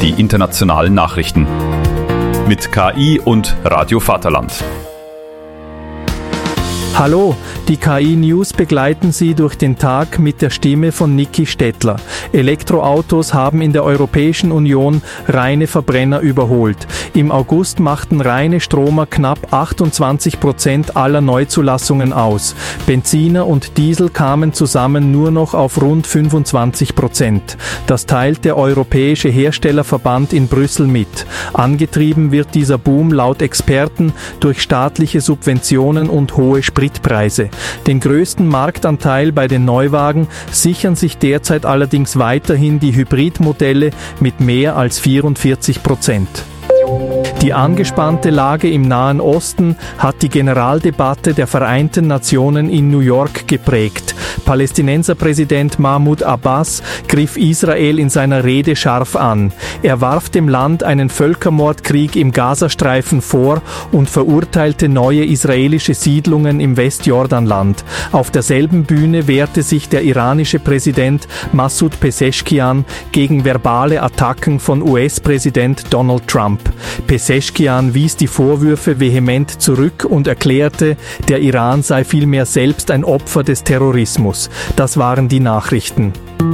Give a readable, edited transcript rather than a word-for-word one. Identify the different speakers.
Speaker 1: die internationalen Nachrichten. Mit KI und Radio Vaterland.
Speaker 2: Hallo, die KI-News begleiten Sie durch den Tag mit der Stimme von Niki Stettler. Elektroautos haben in der Europäischen Union reine Verbrenner überholt. Im August machten reine Stromer knapp 28% aller Neuzulassungen aus. Benziner und Diesel kamen zusammen nur noch auf rund 25%. Das teilt der Europäische Herstellerverband in Brüssel mit. Angetrieben wird dieser Boom laut Experten durch staatliche Subventionen und hohe Spritpreise. Den größten Marktanteil bei den Neuwagen sichern sich derzeit allerdings weiterhin die Hybridmodelle mit mehr als 44%. Die angespannte Lage im Nahen Osten hat die Generaldebatte der Vereinten Nationen in New York geprägt. Palästinenserpräsident Mahmoud Abbas griff Israel in seiner Rede scharf an. Er warf dem Land einen Völkermordkrieg im Gazastreifen vor und verurteilte neue israelische Siedlungen im Westjordanland. Auf derselben Bühne wehrte sich der iranische Präsident Masoud Pezeshkian gegen verbale Attacken von US-Präsident Donald Trump. Pezeshkian wies die Vorwürfe vehement zurück und erklärte, der Iran sei vielmehr selbst ein Opfer des Terrorismus. Das waren die Nachrichten.